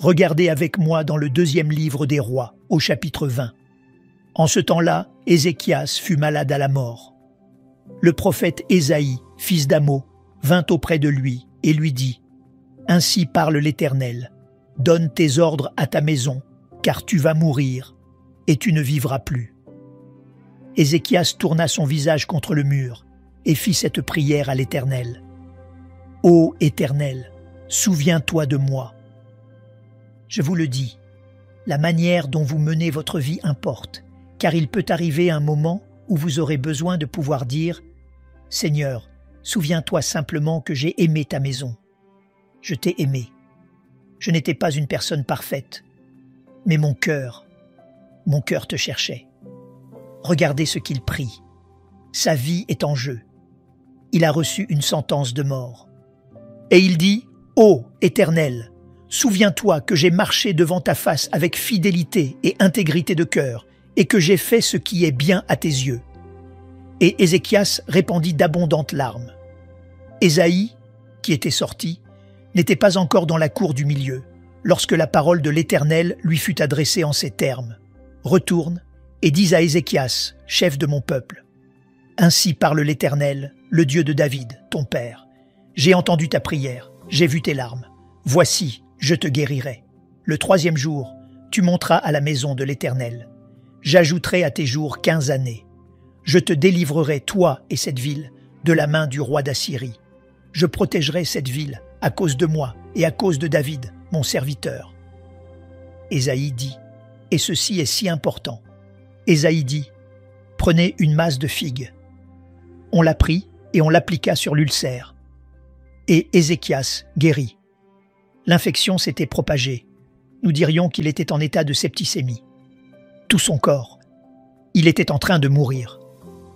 Regardez avec moi dans le 2e livre des rois, au chapitre 20. En ce temps-là, Ézéchias fut malade à la mort. Le prophète Ésaïe, fils d'Amo, vint auprès de lui et lui dit « Ainsi parle l'Éternel, donne tes ordres à ta maison, car tu vas mourir, et tu ne vivras plus. » Ézéchias tourna son visage contre le mur et fit cette prière à l'Éternel. « Ô Éternel, souviens-toi de moi. » Je vous le dis, la manière dont vous menez votre vie importe, car il peut arriver un moment où vous aurez besoin de pouvoir dire « Seigneur, souviens-toi simplement que j'ai aimé ta maison. Je t'ai aimé. Je n'étais pas une personne parfaite, mais mon cœur te cherchait. » Regardez ce qu'il prie. Sa vie est en jeu. Il a reçu une sentence de mort. Et il dit « Ô Éternel, souviens-toi que j'ai marché devant ta face avec fidélité et intégrité de cœur, et que j'ai fait ce qui est bien à tes yeux. » Et Ézéchias répandit d'abondantes larmes. Ésaïe, qui était sorti, n'était pas encore dans la cour du milieu, lorsque la parole de l'Éternel lui fut adressée en ces termes. « Retourne et dis à Ézéchias, chef de mon peuple. Ainsi parle l'Éternel, le Dieu de David, ton père. J'ai entendu ta prière, j'ai vu tes larmes. Voici, je te guérirai. Le 3e jour, tu monteras à la maison de l'Éternel. J'ajouterai à tes jours 15 années. Je te délivrerai, toi et cette ville, de la main du roi d'Assyrie. Je protégerai cette ville à cause de moi et à cause de David, mon serviteur. » Ésaïe dit, et ceci est si important. Ésaïe dit, « Prenez une masse de figues. » On la prit et on l'appliqua sur l'ulcère. Et Ézéchias guérit. L'infection s'était propagée. Nous dirions qu'il était en état de septicémie. Tout son corps. Il était en train de mourir.